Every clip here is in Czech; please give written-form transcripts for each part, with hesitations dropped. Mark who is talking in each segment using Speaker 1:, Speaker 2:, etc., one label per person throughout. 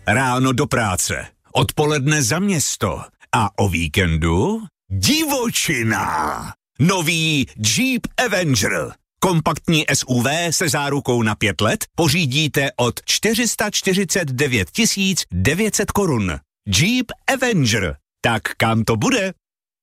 Speaker 1: ráno do práce, odpoledne za město a o víkendu divočina. Nový Jeep Avenger. Kompaktní SUV se zárukou na 5 let pořídíte od 449 900 korun. Jeep Avenger. Tak kam to bude?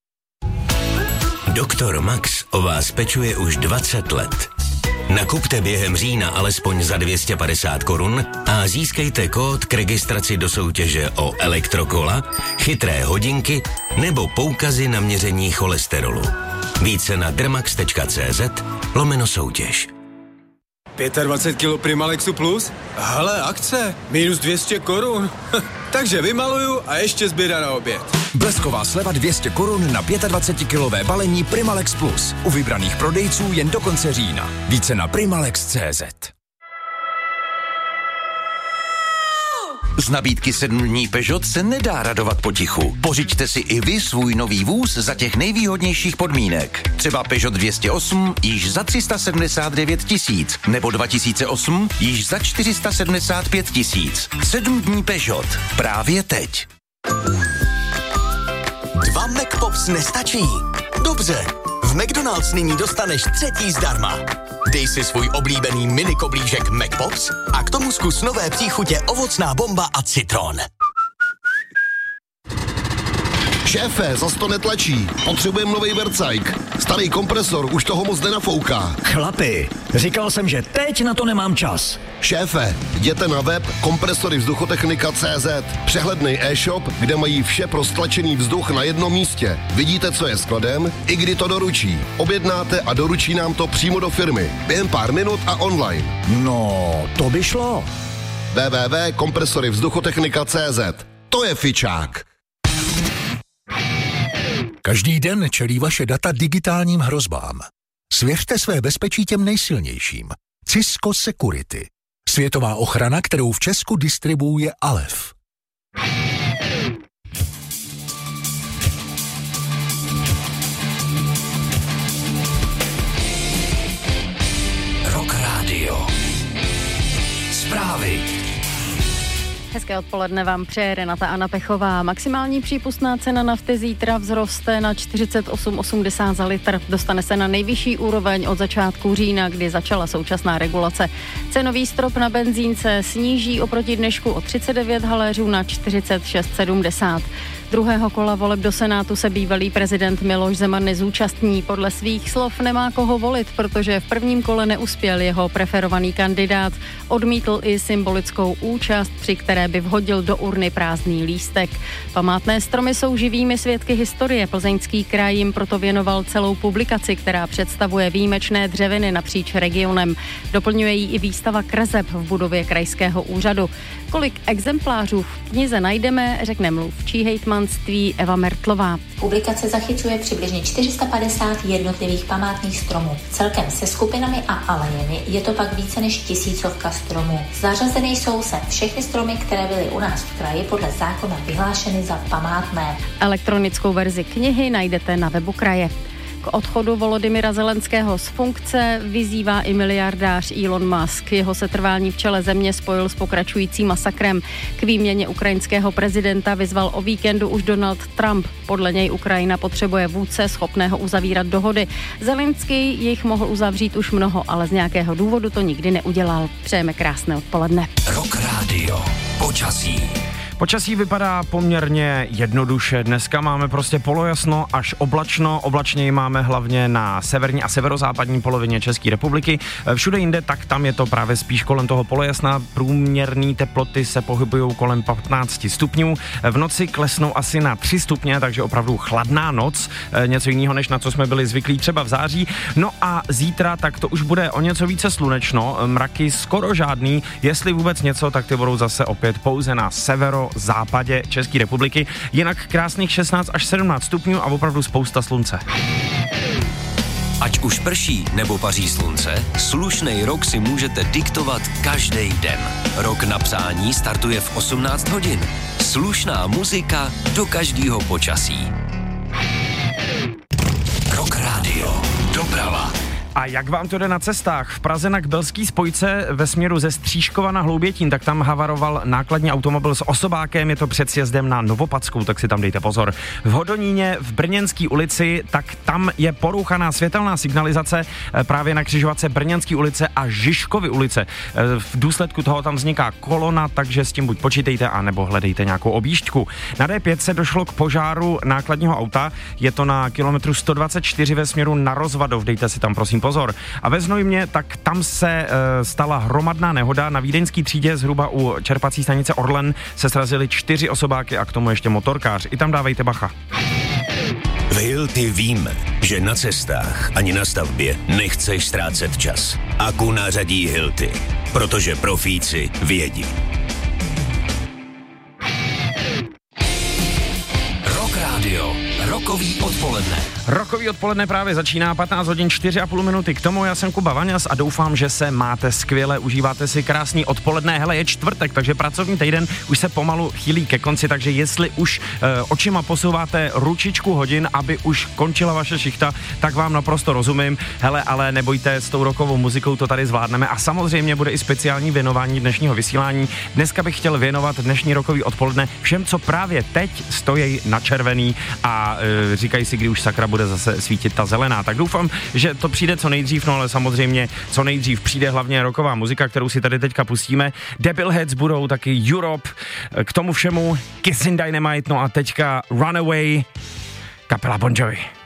Speaker 2: Doktor Max o vás pečuje už 20 let. Nakupte během října alespoň za 250 korun a získejte kód k registraci do soutěže o elektrokola, chytré hodinky nebo poukazy na měření cholesterolu. Více na dermax.cz/soutěž.
Speaker 3: 25 kg Primalexu Plus? Hele, akce, minus 200 korun. Takže vymaluju a ještě sběra na oběd.
Speaker 4: Blesková sleva 200 korun na 25-kilové balení Primalex Plus. U vybraných prodejců jen do konce října. Více na primalex.cz.
Speaker 5: Z nabídky 7 dní Peugeot se nedá radovat potichu. Pořiďte si i vy svůj nový vůz za těch nejvýhodnějších podmínek. Třeba Peugeot 208 již za 379 000, nebo 2008 již za 475 000. 7 dní Peugeot. Právě teď.
Speaker 6: 2 McPops nestačí? Dobře, v McDonald's nyní dostaneš 3. zdarma. Dej si svůj oblíbený mini koblížek McPops a k tomu zkus nové příchutě ovocná bomba a citron.
Speaker 7: Šéfe, zas to netlačí. Potřebujeme novej vercajk. Starý kompresor už toho moc nenafouká.
Speaker 8: Chlapi, říkal jsem, že teď na to nemám čas.
Speaker 7: Šéfe, jděte na web kompresorivzduchotechnika.cz. Přehlednej e-shop, kde mají vše pro stlačený vzduch na jednom místě. Vidíte, co je skladem, i kdy to doručí. Objednáte a doručí nám to přímo do firmy. Během pár minut a online.
Speaker 8: No, to by šlo.
Speaker 7: www.kompresorivzduchotechnika.cz. To je fičák.
Speaker 9: Každý den čelí vaše data digitálním hrozbám. Svěřte své bezpečí těm nejsilnějším. Cisco Security. Světová ochrana, kterou v Česku distribuuje Alef.
Speaker 2: Rock Radio. Zprávy.
Speaker 10: Hezké odpoledne vám přeje Renata Anna Pechová. Maximální přípustná cena nafty zítra vzroste na 48,80 za litr. Dostane se na nejvyšší úroveň od začátku října, kdy začala současná regulace. Cenový strop na benzín se sníží oproti dnešku o 39 haléřů na 46,70. Druhého kola voleb do Senátu se bývalý prezident Miloš Zeman nezúčastní. Podle svých slov nemá koho volit, protože v prvním kole neuspěl jeho preferovaný kandidát. Odmítl i symbolickou účast, při které by vhodil do urny prázdný lístek. Památné stromy jsou živými svědky historie. Plzeňský kraj jim proto věnoval celou publikaci, která představuje výjimečné dřeviny napříč regionem. Doplňuje ji i výstava kreseb v budově krajského úřadu. Kolik exemplářů v knize najdeme, řekne mluvčí hejtmanství Eva Mertlová.
Speaker 11: Publikace zachycuje přibližně 450 jednotlivých památných stromů. Celkem se skupinami a alejemi je to pak více než 1000 stromů. Zařazeny jsou sem všechny stromy, které byly u nás v kraji podle zákona vyhlášeny za památné.
Speaker 10: Elektronickou verzi knihy najdete na webu kraje. K odchodu Volodymyra Zelenského z funkce vyzývá i miliardář Elon Musk. Jeho setrvání v čele země spojil s pokračujícím masakrem. K výměně ukrajinského prezidenta vyzval o víkendu už Donald Trump. Podle něj Ukrajina potřebuje vůdce schopného uzavírat dohody. Zelenský jich mohl uzavřít už mnoho, ale z nějakého důvodu to nikdy neudělal. Přejeme krásné odpoledne.
Speaker 2: Rock Radio. Počasí.
Speaker 12: Počasí vypadá poměrně jednoduše. Dneska máme prostě polojasno až oblačno. Oblačněji máme hlavně na severní a severozápadní polovině České republiky. Všude jinde, tak tam je to právě spíš kolem toho polojasna. Průměrné teploty se pohybují kolem 15 stupňů. V noci klesnou asi na 3 stupně, takže opravdu chladná noc. Něco jiného, než na co jsme byli zvyklí třeba v září. No a zítra, tak to už bude o něco více slunečno. Mraky skoro žádný. Jestli vůbec něco, tak ty budou zase opět pouze na západě České republiky. Jinak krásných 16 až 17 stupňů a opravdu spousta slunce.
Speaker 2: Ať už prší nebo paří slunce, slušnej rok si můžete diktovat každý den. Rok na přání startuje v 18 hodin. Slušná muzika do každého počasí. Rock Radio. Doprava.
Speaker 12: A jak vám to jde na cestách? V Praze na Kbelský spojce ve směru ze Stříškova na Hloubětín, tak tam havaroval nákladní automobil s osobákem, je to před sjezdem na Novopadskou, tak si tam dejte pozor. V Hodoníně v Brněnské ulici, tak tam je porouchaná světelná signalizace právě na křižovatce Brněnské ulice a Žižkovy ulice. V důsledku toho tam vzniká kolona, takže s tím buď počítejte, anebo hledejte nějakou objížďku. Na D5 se došlo k požáru nákladního auta, je to na kilometru 124 ve směru na Rozvadov, dejte si tam prosím pozor. A ve Znojmě, tak tam se stala hromadná nehoda. Na Vídeňský třídě zhruba u čerpací stanice Orlen se srazily 4 osobáky a k tomu ještě motorkář. I tam dávejte bacha.
Speaker 2: V Hilti víme, že na cestách ani na stavbě nechceš ztrácet čas. Aku nařadí Hilti, protože profíci vědí.
Speaker 6: Rock Radio, rokový odpoledne.
Speaker 12: Rokový odpoledne právě začíná, 15 hodin 4,5 minuty. K tomu já jsem Kuba Vaňas a doufám, že se máte skvěle, užíváte si krásný odpoledne. Hele, je čtvrtek, takže pracovní týden už se pomalu chýlí ke konci, takže jestli už očima posouváte ručičku hodin, aby už končila vaše šichta, tak vám naprosto rozumím. Hele, ale nebojte, s tou rokovou muzikou to tady zvládneme a samozřejmě bude i speciální věnování dnešního vysílání. Dneska bych chtěl věnovat dnešní rokový odpoledne všem, co právě teď stojí na červený a říkají si, kdy už sakra bude zase svítit ta zelená. Tak doufám, že to přijde co nejdřív, no ale samozřejmě co nejdřív přijde hlavně rocková muzika, kterou si tady teďka pustíme. Debilheads budou taky Europe, k tomu všemu Kissing Dynamite, no a teďka Runaway, kapela Bon Jovi.